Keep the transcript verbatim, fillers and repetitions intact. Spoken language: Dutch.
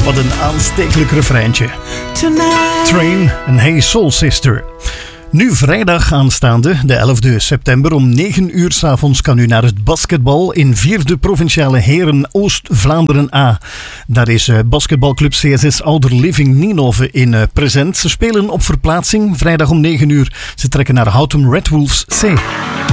Wat een aanstekelijk refreintje. Train en Hey Soul Sister. Nu vrijdag aanstaande, de elfde september, om negen uur 's avonds kan u naar het basketbal in vierde provinciale heren Oost-Vlaanderen A. Daar is uh, basketbalclub C S S Ouder Living Nienhoven in uh, present. Ze spelen op verplaatsing, vrijdag om negen uur. Ze trekken naar Houtum Red Wolves C.